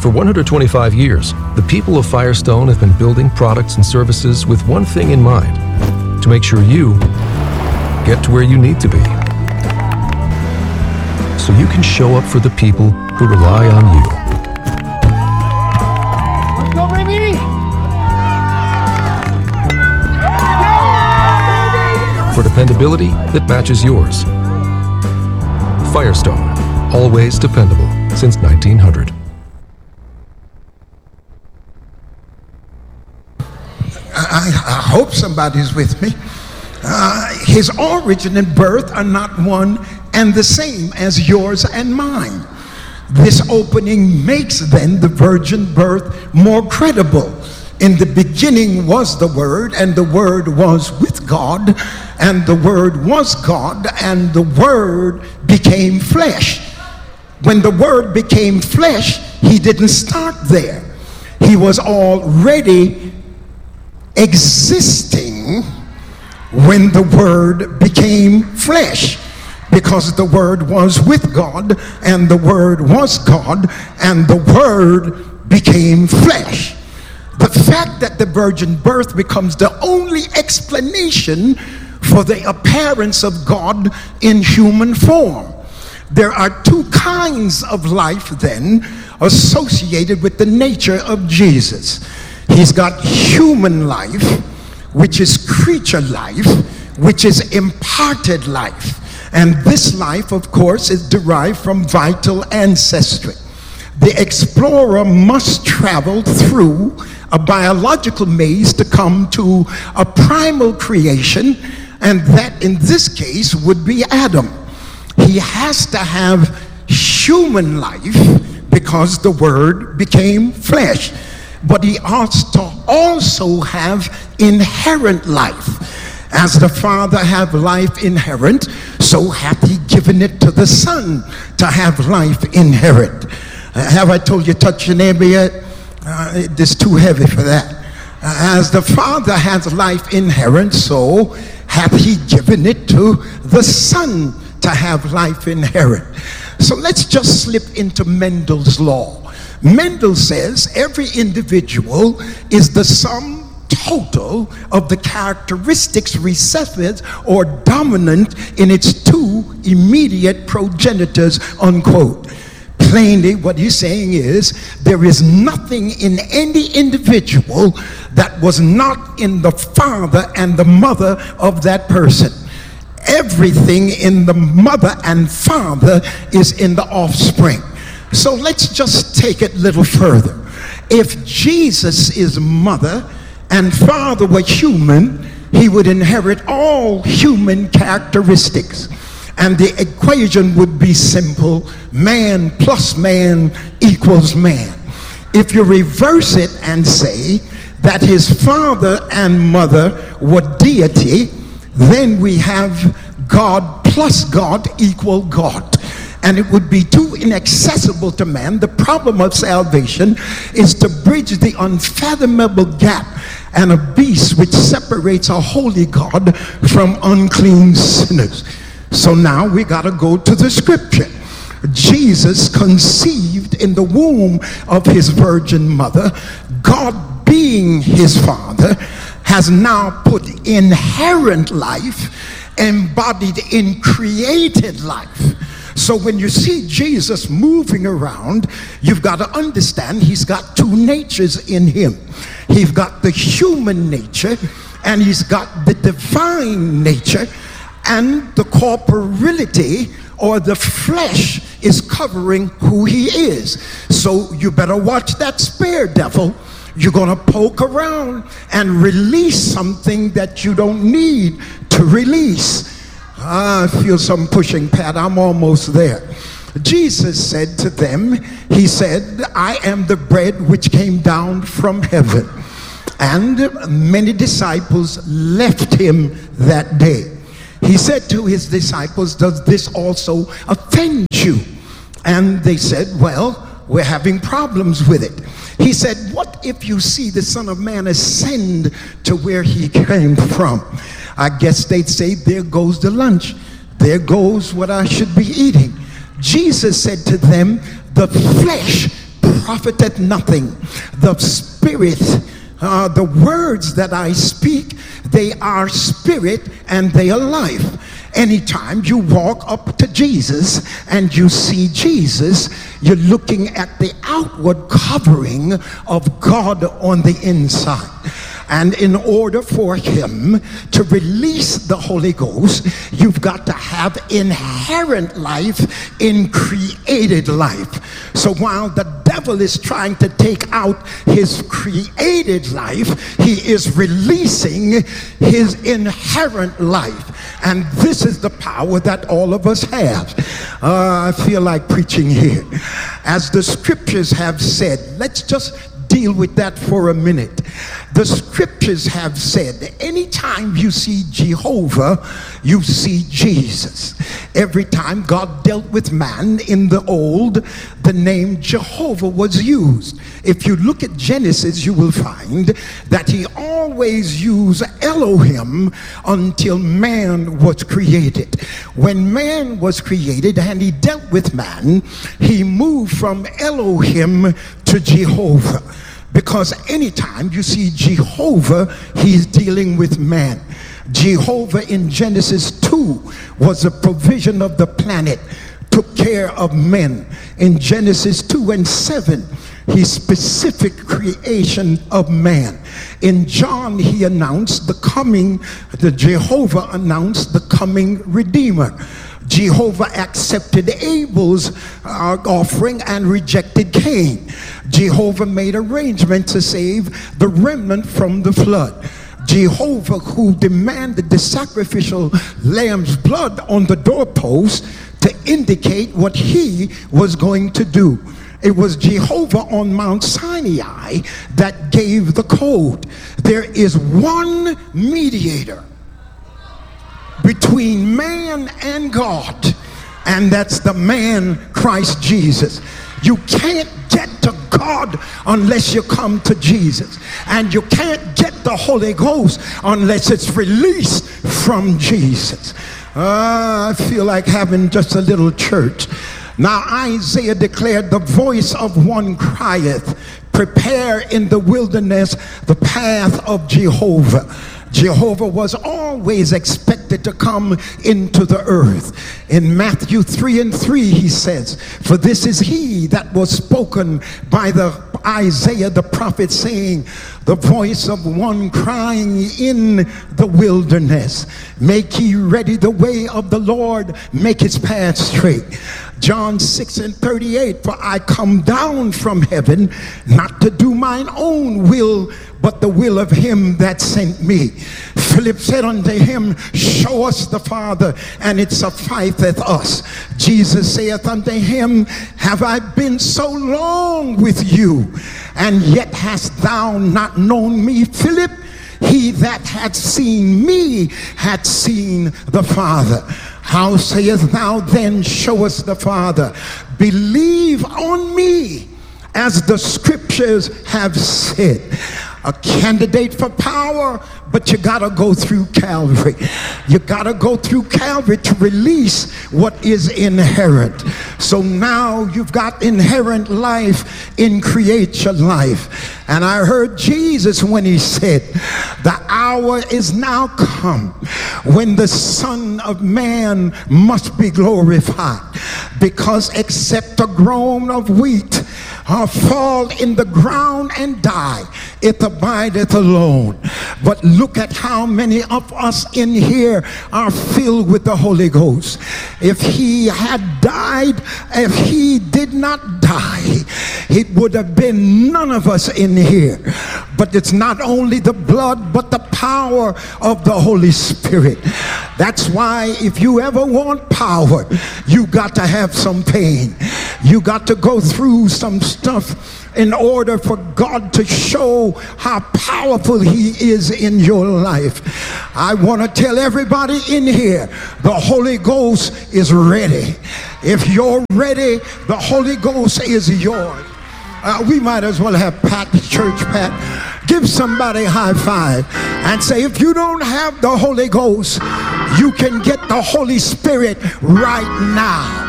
For 125 years, the people of Firestone have been building products and services with one thing in mind: to make sure you get to where you need to be, so you can show up for the people who rely on you. Let's go, baby! For dependability that matches yours. Firestone, always dependable since 1900. I hope somebody's with me. His origin and birth are not one and the same as yours and mine. This opening makes then the virgin birth more credible. In the beginning was the Word, and the Word was with God, and the Word was God, and the Word became flesh. When the Word became flesh, he didn't start there. He was already existing when the Word became flesh, because the Word was with God, and the Word was God, and the Word became flesh. The fact that the virgin birth becomes the only explanation for the appearance of God in human form. There are two kinds of life then associated with the nature of Jesus. He's got human life, which is creature life, which is imparted life. And this life, of course, is derived from vital ancestry. The explorer must travel through a biological maze to come to a primal creation, and that in this case would be Adam. He has to have human life because the Word became flesh, but he has to also have inherent life. As the Father have life inherent, so hath he given it to the Son to have life inherent. Have I told you, touch your neighbor yet? It's too heavy for that. As the Father has life inherent, so hath he given it to the Son to have life inherent. So let's just slip into Mendel's law. Mendel says every individual is the sum total of the characteristics recessive or dominant in its two immediate progenitors, unquote. Plainly, what he's saying is there is nothing in any individual that was not in the father and the mother of that person. Everything in the mother and father is in the offspring. So let's just take it a little further. If Jesus is mother and father were human, he would inherit all human characteristics. And the equation would be simple: man plus man equals man. If you reverse it and say that his father and mother were deity, then we have God plus God equal God. And it would be too inaccessible to man. The problem of salvation is to bridge the unfathomable gap and abyss which separates a holy God from unclean sinners. So now we got to go to the scripture. Jesus conceived in the womb of his virgin mother. God, being his father, has now put inherent life embodied in created life. So when you see Jesus moving around, you've got to understand he's got two natures in him. He's got the human nature and he's got the divine nature, and the corporeality or the flesh is covering who he is. So you better watch that spear, devil. You're going to poke around and release something that you don't need to release. I feel some pushing, Pat. I'm almost there. Jesus said to them, he said, I am the bread which came down from heaven. And many disciples left him that day. He said to his disciples, does this also offend you? And they said, well, we're having problems with it. He said, what if you see the Son of Man ascend to where he came from? I guess they'd say, there goes the lunch. There goes what I should be eating. Jesus said to them, the flesh profiteth nothing. The Spirit, the words that I speak, they are spirit and they are life. Anytime you walk up to Jesus and you see Jesus, you're looking at the outward covering of God on the inside. And in order for him to release the Holy Ghost, you've got to have inherent life in created life. So while the devil is trying to take out his created life, he is releasing his inherent life. And this is the power that all of us have. I feel like preaching here. As the scriptures have said, let's just deal with that for a minute. The scriptures have said, anytime you see Jehovah, you see Jesus. Every time God dealt with man in the old, the name Jehovah was used. If you look at Genesis, you will find that he always used Elohim until man was created. When man was created and he dealt with man, he moved from Elohim to Jehovah. Because anytime you see Jehovah, he's dealing with man. Jehovah in Genesis 2 was a provision of the planet, took care of men. In Genesis 2 and 7, his specific creation of man. In John, he announced the coming, Jehovah announced the coming Redeemer. Jehovah accepted Abel's offering and rejected Cain. Jehovah made arrangements to save the remnant from the flood. Jehovah, who demanded the sacrificial lamb's blood on the doorpost to indicate what he was going to do. It was Jehovah on Mount Sinai that gave the code. There is one mediator between man and God, and that's the man Christ Jesus. You can't get to God unless you come to Jesus, and you can't get the Holy Ghost unless it's released from Jesus. I feel like having just a little church. Now Isaiah declared, the voice of one crieth, prepare in the wilderness the path of Jehovah. Jehovah was always expected to come into the earth. In Matthew 3:3 he says, for this is he that was spoken by the Isaiah the prophet, saying, the voice of one crying in the wilderness, make ye ready the way of the Lord, make his path straight. John 6:38, for I come down from heaven not to do mine own will, but the will of him that sent me. Philip said unto him, show us the Father, and it sufficeth us. Jesus saith unto him, have I been so long with you, and yet hast thou not known me, Philip? He that hath seen me hath seen the Father. How sayest thou then, show us the Father? Believe on me, as the scriptures have said. A candidate for power, but you gotta go through Calvary. You gotta go through Calvary to release what is inherent. So now you've got inherent life in creation life. And I heard Jesus when he said, the hour is now come when the Son of Man must be glorified, because except a grain of wheat fall in the ground and die, it abideth alone. But look at how many of us in here are filled with the Holy Ghost. If he had died, if he did not die, it would have been none of us in here. But it's not only the blood, but the power of the Holy Spirit. That's why if you ever want power, you got to have some pain. You got to go through some stuff in order for God to show how powerful he is in your life. I want to tell everybody in here, the Holy Ghost is ready. If you're ready, the Holy Ghost is yours. We might as well have Pat, church Pat. Give somebody a high five and say, if you don't have the Holy Ghost, you can get the Holy Spirit right now.